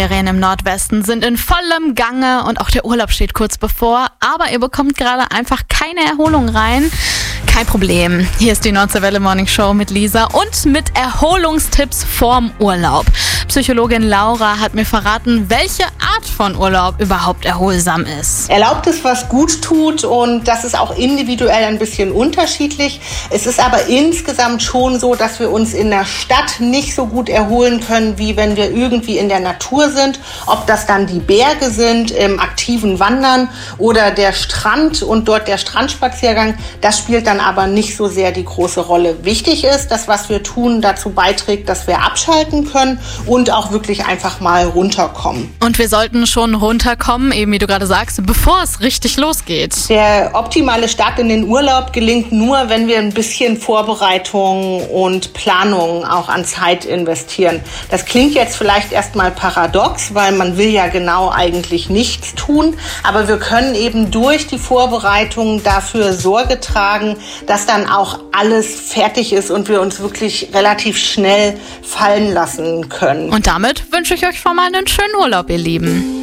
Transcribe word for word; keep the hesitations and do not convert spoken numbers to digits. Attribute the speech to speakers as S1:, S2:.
S1: Ferien im Nordwesten sind in vollem Gange und auch der Urlaub steht kurz bevor, aber ihr bekommt gerade einfach keine Erholung rein. Kein Problem. Hier ist die Nordwelle Morning Show mit Lisa und mit Erholungstipps vorm Urlaub. Psychologin Laura hat mir verraten, welche Art von Urlaub überhaupt erholsam ist.
S2: Erlaubt ist, was gut tut, und das ist auch individuell ein bisschen unterschiedlich. Es ist aber insgesamt schon so, dass wir uns in der Stadt nicht so gut erholen können, wie wenn wir irgendwie in der Natur sind. Ob das dann die Berge sind, im aktiven Wandern oder der Strand und dort der Strandspaziergang, das spielt dann aber nicht so sehr die große Rolle. Wichtig ist, dass was wir tun dazu beiträgt, dass wir abschalten können und auch wirklich einfach mal runterkommen.
S1: Und wir sollten schon runterkommen, eben wie du gerade sagst, bevor es richtig losgeht.
S2: Der optimale Start in den Urlaub gelingt nur, wenn wir ein bisschen Vorbereitung und Planung auch an Zeit investieren. Das klingt jetzt vielleicht erstmal paradox, weil man will ja genau eigentlich nichts tun, aber wir können eben durch die Vorbereitung dafür Sorge tragen, dass dann auch alles fertig ist und wir uns wirklich relativ schnell fallen lassen können.
S1: Und damit wünsche ich euch schon mal einen schönen Urlaub, ihr Lieben.